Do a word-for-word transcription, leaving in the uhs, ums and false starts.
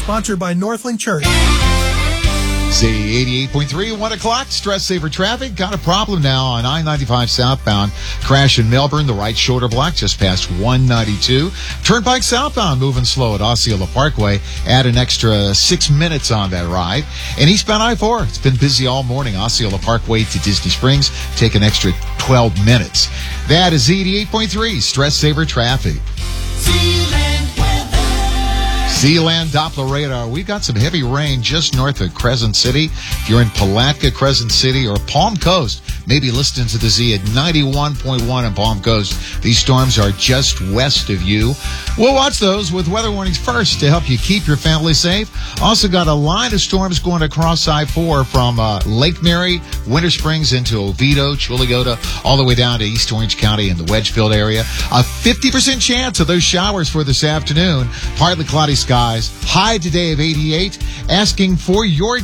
Sponsored by Northland Church. Z eighty-eight point three, one o'clock, stress saver traffic. Got a problem now on I ninety-five southbound. Crash in Melbourne, the right shoulder block just past one ninety-two. Turnpike southbound moving slow at Osceola Parkway. Add an extra six minutes on that ride. And eastbound I four, it's been busy all morning. Osceola Parkway to Disney Springs, take an extra twelve minutes. That is Z eighty-eight point three, stress saver traffic. Sealand Doppler radar. We've got some heavy rain just north of Crescent City. If you're in Palatka, Crescent City, or Palm Coast, maybe listening to the Z at ninety-one point one in Palm Coast. These storms are just west of you. We'll watch those with weather warnings first to help you keep your family safe. Also got a line of storms going across I four from uh, Lake Mary, Winter Springs into Oviedo, Chulagota, all the way down to East Orange County in the Wedgefield area. A fifty percent chance of those showers for this afternoon. Partly cloudy skies. High today of eighty-eight. Asking for your